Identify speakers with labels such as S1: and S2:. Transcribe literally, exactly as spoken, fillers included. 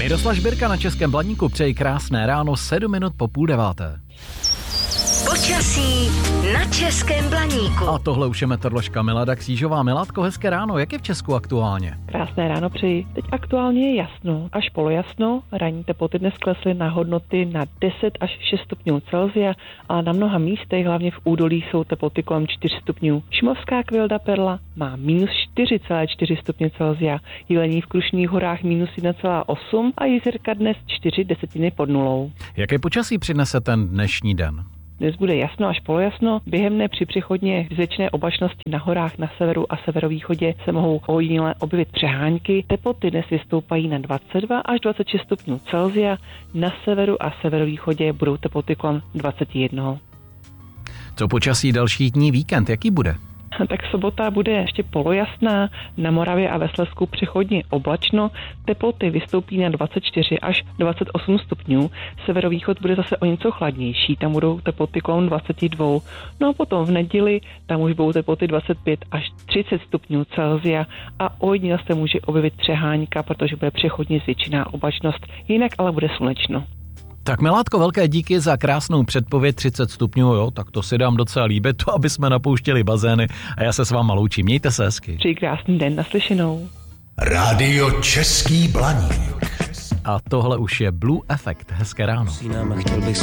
S1: Miroslav Žbírka na Českém Blaníku přeji krásné ráno, sedm minut po půl deváté.
S2: Počasí na Českém Blaníku.
S1: A tohle už je meteoroložka Milada Křížová. Miládko, hezké ráno, jak je v Česku aktuálně?
S3: Krásné ráno přeji. Teď aktuálně je jasno, až polojasno. Ranní teploty dnes klesly na hodnoty na deset až šest stupňů Celsia, a na mnoha místech, hlavně v údolí, jsou teploty kolem čtyř stupňů. Šumavská Kvilda Perla má minus čtyři celá čtyři stupně Celsia, Jelení v Krušných horách minus jedna celá osm a Jizerka dnes čtyři desetiny pod nulou.
S1: Jaké počasí přinese ten dnešní den?
S3: Dnes bude jasno až polojasno, během dne při přechodně většiné oblačnosti na horách na severu a severovýchodě se mohou ojediněle objevit přehánky. Teploty dnes vystoupají na dvacet dva až dvacet šest stupňů Celsia, na severu a severovýchodě budou teploty kolem dvacet jedna.
S1: Co počasí dalších dní, víkend, jaký bude?
S3: Tak sobota bude ještě polojasná, na Moravě a ve Slezsku přechodně oblačno, teploty vystoupí na dvacet čtyři až dvacet osm stupňů, severovýchod bude zase o něco chladnější, tam budou teploty kolem dvacet dva. No a potom v neděli tam už budou teploty dvacet pět až třicet stupňů Celsia a ojediněle se může objevit přehánka, protože bude přechodně zvětšená oblačnost, jinak ale bude slunečno.
S1: Tak Miládko, velké díky za krásnou předpověď třicet stupňů, jo, tak to si dám docela líbit, to, aby jsme napouštěli bazény a já se s váma loučím. Mějte se hezky.
S3: Přeji krásný den, naslyšenou.
S4: Rádio Český Blaník.
S1: A tohle už je Blue Effect. Hezké ráno.
S5: Sínám a chtěl bych